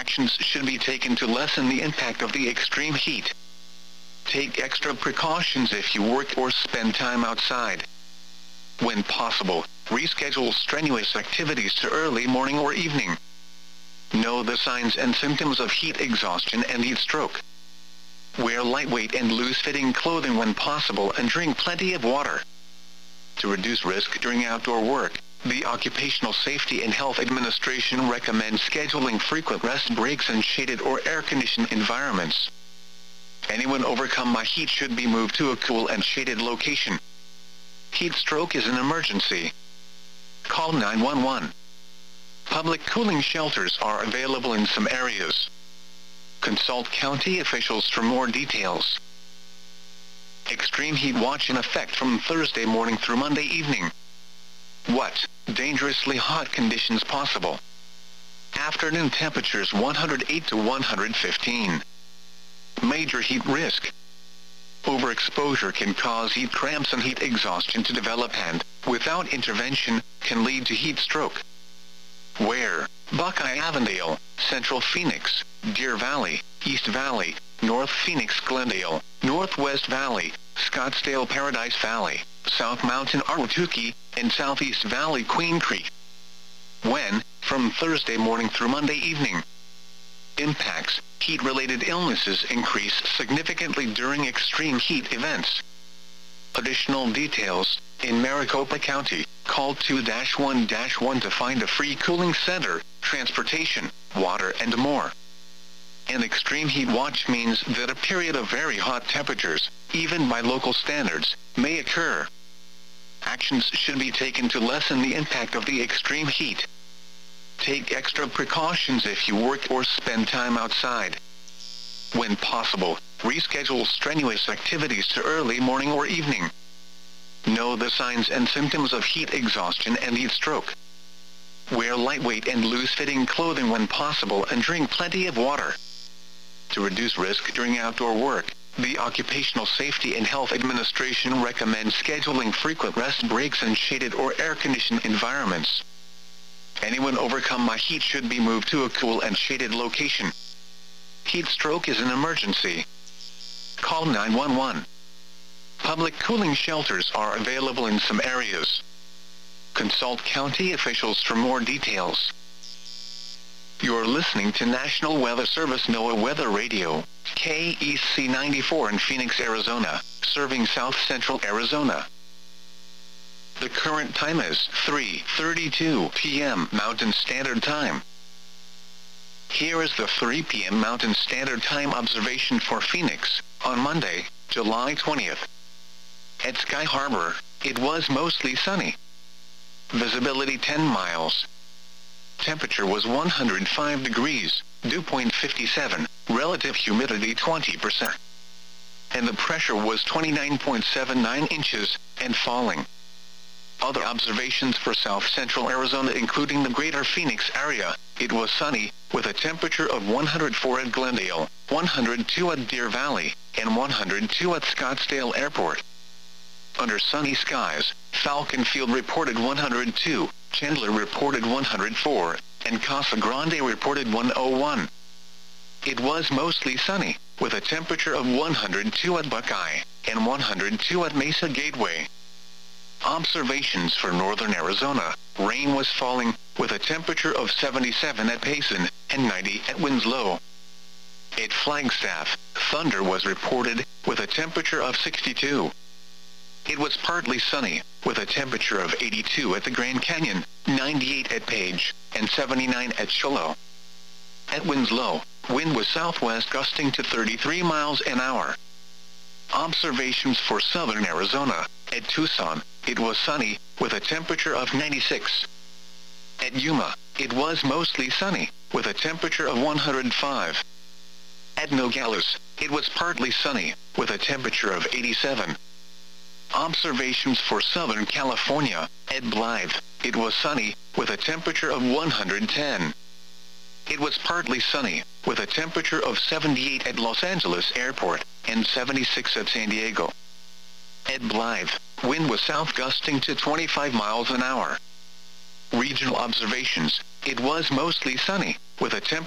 Actions should be taken to lessen the impact of the extreme heat. Take extra precautions if you work or spend time outside. When possible, reschedule strenuous activities to early morning or evening. Know the signs and symptoms of heat exhaustion and heat stroke. Wear lightweight and loose-fitting clothing when possible and drink plenty of water. To reduce risk during outdoor work, the Occupational Safety and Health Administration recommends scheduling frequent rest breaks in shaded or air-conditioned environments. Anyone overcome by heat should be moved to a cool and shaded location. Heat stroke is an emergency. Call 911. Public cooling shelters are available in some areas. Consult county officials for more details. Extreme heat watch in effect from Thursday morning through Monday evening. What? Dangerously hot conditions possible. Afternoon temperatures 108 to 115. Major heat risk. Overexposure can cause heat cramps and heat exhaustion to develop and, without intervention, can lead to heat stroke. Where? Buckeye-Avondale, Central Phoenix, Deer Valley, East Valley, North Phoenix Glendale, Northwest Valley, Scottsdale Paradise Valley, South Mountain Ahwatukee, and Southeast Valley Queen Creek. When? From Thursday morning through Monday evening. Impacts. Heat-related illnesses increase significantly during extreme heat events. Additional details. In Maricopa County, call 2-1-1 to find a free cooling center, transportation, water and more. An extreme heat watch means that a period of very hot temperatures, even by local standards, may occur. Actions should be taken to lessen the impact of the extreme heat. Take extra precautions if you work or spend time outside. When possible, reschedule strenuous activities to early morning or evening. Know the signs and symptoms of heat exhaustion and heat stroke. Wear lightweight and loose-fitting clothing when possible and drink plenty of water. To reduce risk during outdoor work, the Occupational Safety and Health Administration recommends scheduling frequent rest breaks in shaded or air-conditioned environments. Anyone overcome by heat should be moved to a cool and shaded location. Heat stroke is an emergency. Call 911. Public cooling shelters are available in some areas. Consult county officials for more details. You're listening to National Weather Service NOAA Weather Radio, KEC 94 in Phoenix, Arizona, serving South Central Arizona. The current time is 3:32 p.m. Mountain Standard Time. Here is the 3 p.m. Mountain Standard Time observation for Phoenix, on Monday, July 20th. At Sky Harbor, it was mostly sunny. Visibility 10 miles. Temperature was 105 degrees, dew point 57, relative humidity 20%. And the pressure was 29.79 inches, and falling. Other observations for South Central Arizona including the greater Phoenix area, it was sunny, with a temperature of 104 at Glendale, 102 at Deer Valley, and 102 at Scottsdale Airport. Under sunny skies, Falcon Field reported 102, Chandler reported 104, and Casa Grande reported 101. It was mostly sunny, with a temperature of 102 at Buckeye, and 102 at Mesa Gateway. Observations for northern Arizona, rain was falling, with a temperature of 77 at Payson, and 90 at Winslow. At Flagstaff, thunder was reported, with a temperature of 62. It was partly sunny, with a temperature of 82 at the Grand Canyon, 98 at Page, and 79 at Shiloh. At Winslow, wind was southwest gusting to 33 miles an hour. Observations for southern Arizona, at Tucson, it was sunny, with a temperature of 96. At Yuma, it was mostly sunny, with a temperature of 105. At Nogales, it was partly sunny, with a temperature of 87. Observations for Southern California, at Blythe, it was sunny, with a temperature of 110. It was partly sunny, with a temperature of 78 at Los Angeles Airport, and 76 at San Diego. At Blythe, wind was south gusting to 25 miles an hour. Regional observations, it was mostly sunny, with a temperature